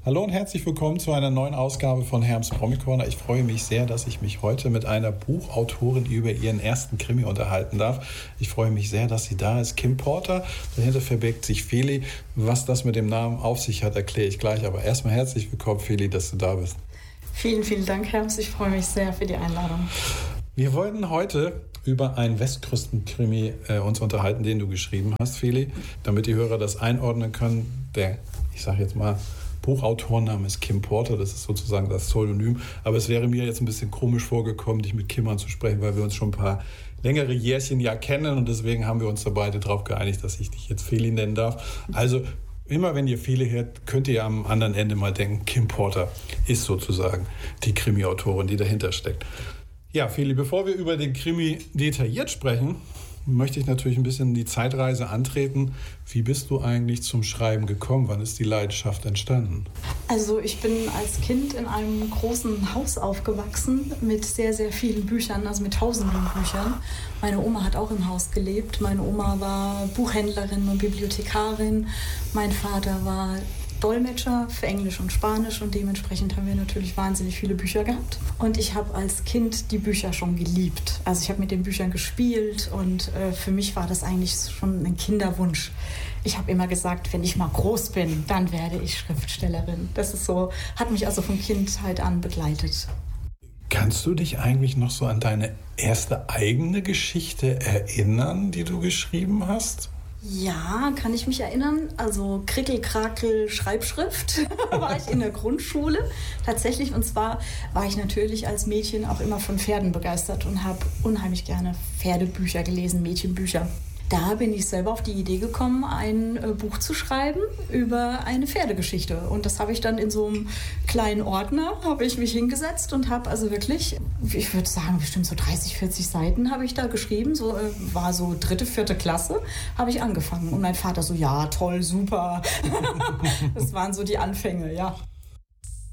Hallo und herzlich willkommen zu einer neuen Ausgabe von Herms Promi Corner. Ich freue mich sehr, dass ich mich heute mit einer Buchautorin über ihren ersten Krimi unterhalten darf. Ich freue mich sehr, dass sie da ist. Kim Porter, dahinter verbirgt sich Feli. Was das mit dem Namen auf sich hat, erkläre ich gleich. Aber erstmal herzlich willkommen, Feli, dass du da bist. Vielen, vielen Dank, Herms. Ich freue mich sehr für die Einladung. Wir wollten heute über einen Westküsten-Krimi uns unterhalten, den du geschrieben hast, Feli, damit die Hörer das einordnen können. Der, ich sage jetzt mal, Buchautorenname ist Kim Porter, das ist sozusagen das Pseudonym. Aber es wäre mir jetzt ein bisschen komisch vorgekommen, dich mit Kim anzusprechen, weil wir uns schon ein paar längere Jährchen ja kennen und deswegen haben wir uns da beide darauf geeinigt, dass ich dich jetzt Feli nennen darf. Also immer wenn ihr Feli hört, könnt ihr am anderen Ende mal denken, Kim Porter ist sozusagen die Krimi-Autorin, die dahinter steckt. Ja, Feli, bevor wir über den Krimi detailliert sprechen, möchte ich natürlich ein bisschen die Zeitreise antreten. Wie bist du eigentlich zum Schreiben gekommen? Wann ist die Leidenschaft entstanden? Also ich bin als Kind in einem großen Haus aufgewachsen mit sehr, sehr vielen Büchern, also mit tausenden Büchern. Meine Oma hat auch im Haus gelebt. Meine Oma war Buchhändlerin und Bibliothekarin. Mein Vater war Dolmetscher für Englisch und Spanisch und dementsprechend haben wir natürlich wahnsinnig viele Bücher gehabt. Und ich habe als Kind die Bücher schon geliebt. Also ich habe mit den Büchern gespielt und für mich war das eigentlich schon ein Kinderwunsch. Ich habe immer gesagt, wenn ich mal groß bin, dann werde ich Schriftstellerin. Das ist so, hat mich also von Kindheit an begleitet. Kannst du dich eigentlich noch so an deine erste eigene Geschichte erinnern, die du geschrieben hast? Ja, kann ich mich erinnern. Also Krickel-Krakel Schreibschrift war ich in der Grundschule tatsächlich. Und zwar war ich natürlich als Mädchen auch immer von Pferden begeistert und habe unheimlich gerne Pferdebücher gelesen, Mädchenbücher. Da bin ich selber auf die Idee gekommen, ein Buch zu schreiben über eine Pferdegeschichte. Und das habe ich dann in so einem kleinen Ordner, habe ich mich hingesetzt und habe also wirklich, ich würde sagen, bestimmt so 30, 40 Seiten habe ich da geschrieben. So war so 3., 4. Klasse, habe ich angefangen. Und mein Vater so, ja, toll, super. Das waren so die Anfänge, ja.